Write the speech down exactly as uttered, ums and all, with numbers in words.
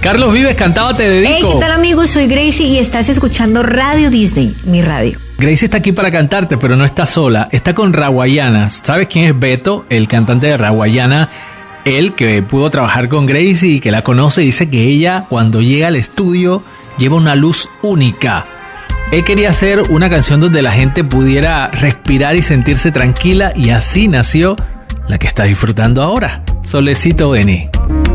Carlos Vives cantaba Te Dedico. Hey, ¿qué tal, amigos? Soy Gracie y estás escuchando Radio Disney, mi radio. Gracie está aquí para cantarte, pero no está sola. Está con Rawayana. ¿Sabes quién es Beto? El cantante de Rawayana. Él, que pudo trabajar con Gracie y que la conoce, dice que ella, cuando llega al estudio, lleva una luz única. Él quería hacer una canción donde la gente pudiera respirar y sentirse tranquila, y así nació la que está disfrutando ahora, Solecito Beni.